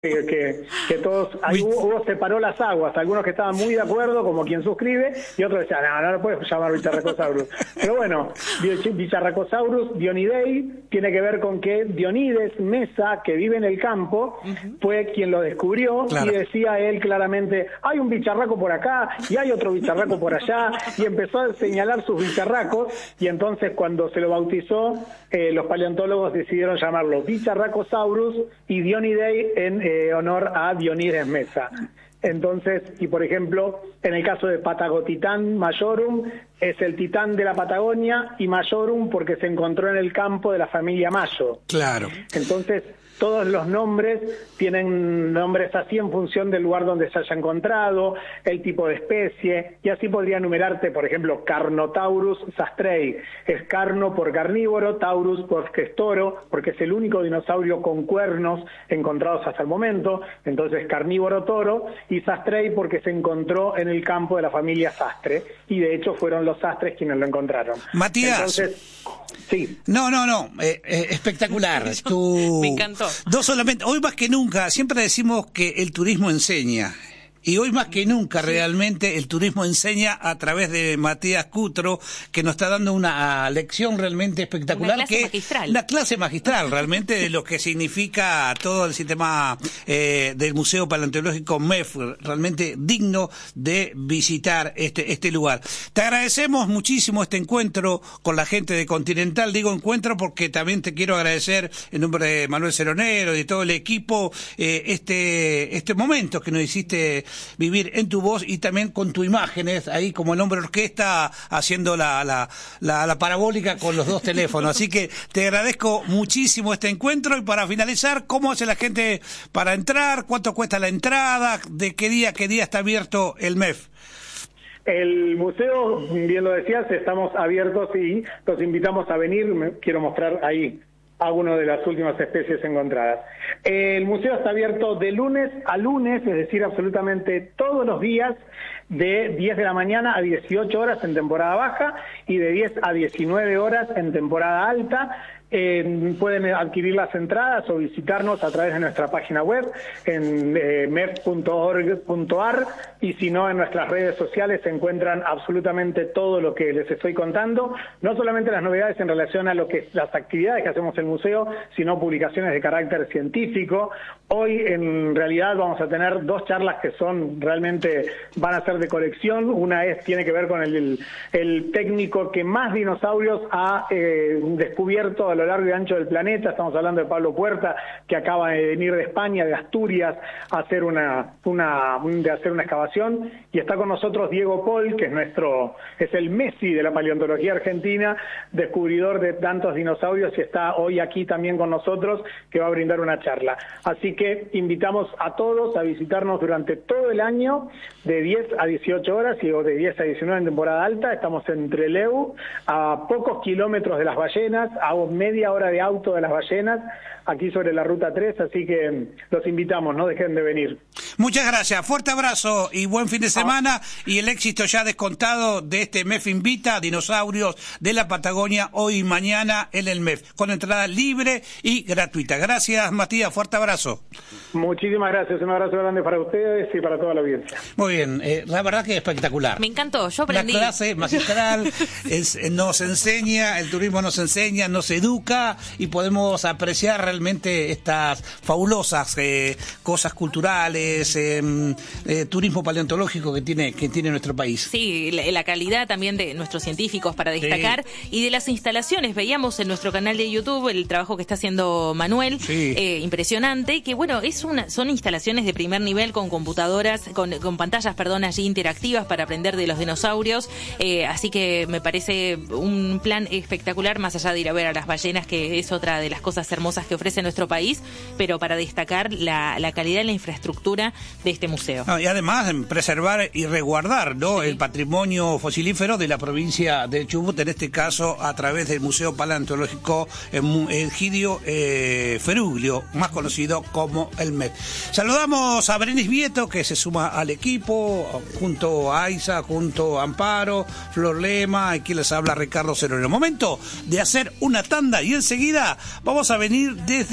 que todos, hubo separó las aguas, algunos que estaban muy de acuerdo, como quien suscribe, y otros decían, no lo puedes llamar Bicharracosaurus. Pero bueno, Bicharracosaurus Dionidei tiene que ver con que Dionides Mesa, que vive en el campo, fue quien lo descubrió, y decía él claramente, hay un bicharraco por acá, y hay otro bicharraco por allá, y empezó a señalar sus bicharracos, y entonces cuando se lo bautizó, los paleontólogos decidieron llamarlo Bicharracosaurus y Dionidei en honor a Dionides Mesa. Entonces, y por ejemplo, en el caso de Patagotitán majorum, es el titán de la Patagonia, y majorum porque se encontró en el campo de la familia Mayo. Claro. Entonces, todos los nombres tienen nombres así en función del lugar donde se haya encontrado, el tipo de especie, y así podría enumerarte, por ejemplo, Carnotaurus sastrei. Es carno por carnívoro, taurus porque es toro, porque es el único dinosaurio con cuernos encontrados hasta el momento, entonces carnívoro toro, y sastrei porque se encontró en el campo de la familia Sastre, y de hecho fueron los Sastres quienes lo encontraron. Matías. Entonces, sí. No, espectacular. Me encantó. No solamente, hoy más que nunca, siempre decimos que el turismo enseña. Y hoy más que nunca realmente el turismo enseña a través de Matías Cutro, que nos está dando una lección realmente espectacular. Una clase magistral realmente de lo que significa todo el sistema del Museo Paleontológico MEF, realmente digno de visitar este lugar. Te agradecemos muchísimo este encuentro con la gente de Continental. Digo encuentro porque también te quiero agradecer en nombre de Manuel Ceronero y de todo el equipo este momento que nos hiciste vivir en tu voz y también con tus imágenes ahí como el hombre orquesta haciendo la parabólica con los dos teléfonos. Así que te agradezco muchísimo este encuentro, y para finalizar, ¿cómo hace la gente para entrar? ¿Cuánto cuesta la entrada? ¿De qué día está abierto el MEF? El museo, bien lo decías, estamos abiertos y los invitamos a venir. Quiero mostrar ahí algunas de las últimas especies encontradas. El museo está abierto de lunes a lunes, es decir, absolutamente todos los días, de 10 de la mañana a 18 horas en temporada baja y de 10 a 19 horas en temporada alta. Pueden adquirir las entradas o visitarnos a través de nuestra página web en mef.org.ar, y si no, en nuestras redes sociales se encuentran absolutamente todo lo que les estoy contando, no solamente las novedades en relación a las actividades que hacemos en el museo, sino publicaciones de carácter científico. Hoy en realidad vamos a tener dos charlas que van a ser de colección. Una tiene que ver con el técnico que más dinosaurios ha descubierto a lo largo y ancho del planeta. Estamos hablando de Pablo Puerta, que acaba de venir de España, de Asturias, a hacer una excavación, y está con nosotros Diego Paul, que es el Messi de la paleontología argentina, descubridor de tantos dinosaurios, y está hoy aquí también con nosotros, que va a brindar una charla. Así que invitamos a todos a visitarnos durante todo el año, de 10 a 18 horas, y de 10 a 19 en temporada alta. Estamos en Trelew, a pocos kilómetros de las ballenas, a media hora de auto de las ballenas, aquí sobre la Ruta 3, así que los invitamos, no dejen de venir. Muchas gracias, fuerte abrazo y buen fin de semana, y el éxito ya descontado de este MEF Invita, Dinosaurios de la Patagonia, hoy y mañana en el MEF, con entrada libre y gratuita. Gracias, Matías, fuerte abrazo. Muchísimas gracias, un abrazo grande para ustedes y para toda la audiencia. Muy bien, la verdad que es espectacular. Me encantó, yo aprendí. La clase magistral nos enseña, el turismo nos enseña, nos educa, y podemos apreciar realmente estas fabulosas cosas culturales, turismo paleontológico que tiene nuestro país. Sí, la calidad también de nuestros científicos para destacar, y de las instalaciones. Veíamos en nuestro canal de YouTube el trabajo que está haciendo Manuel, impresionante, que bueno, son instalaciones de primer nivel con computadoras, con pantallas, allí interactivas para aprender de los dinosaurios, así que me parece un plan espectacular, más allá de ir a ver a las ballenas, que es otra de las cosas hermosas que ofrece nuestro país, pero para destacar la calidad de la infraestructura de este museo. Y además preservar y resguardar, ¿no?, el patrimonio fosilífero de la provincia de Chubut, en este caso a través del Museo Paleontológico Egidio Feruglio, más conocido como el MEF. Saludamos a Brenis Vieto, que se suma al equipo, junto a Aiza, junto a Amparo, Flor Lema, y quien les habla, Ricardo Ceronero. Momento de hacer una tanda, y enseguida vamos a venir desde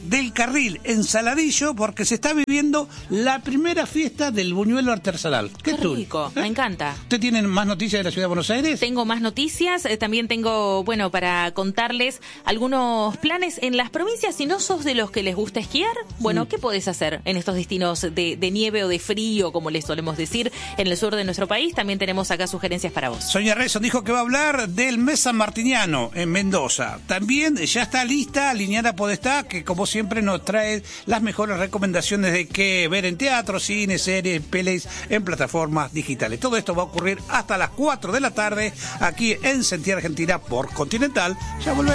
del Carril, en Saladillo, porque se está viviendo la primera fiesta del buñuelo artesanal. Qué rico, me encanta. ¿Usted tiene más noticias de la ciudad de Buenos Aires? Tengo más noticias, también tengo, bueno, para contarles algunos planes en las provincias. Si no sos de los que les gusta esquiar, bueno, ¿qué podés hacer en estos destinos de nieve o de frío, como les solemos decir, en el sur de nuestro país? También tenemos acá sugerencias para vos. Sonia Reson dijo que va a hablar del mes sanmartiniano en Mendoza. También ya está lista Liniana Podestá, que como siempre nos trae las mejores recomendaciones de qué ver en teatro, cine, series, pelis, en plataformas digitales. Todo esto va a ocurrir hasta las 4 de la tarde aquí en Sentí Argentina por Continental. Ya volvemos.